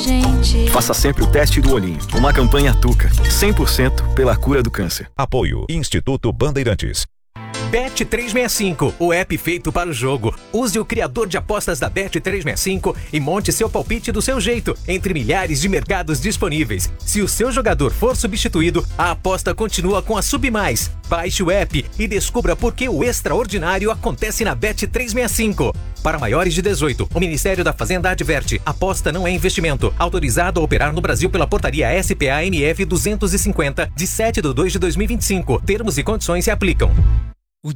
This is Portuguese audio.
Gente. Faça sempre o teste do olhinho. Uma campanha Tuca. 100% pela cura do câncer. Apoio Instituto Bandeirantes. Bet365, o app feito para o jogo. Use o criador de apostas da Bet365 e monte seu palpite do seu jeito, entre milhares de mercados disponíveis. Se o seu jogador for substituído, a aposta continua com a Submais. Baixe o app e descubra por que o extraordinário acontece na Bet365. Para maiores de 18, o Ministério da Fazenda adverte: aposta não é investimento. Autorizado a operar no Brasil pela portaria SPA-MF 250, de 7/2/2025. Termos e condições se aplicam.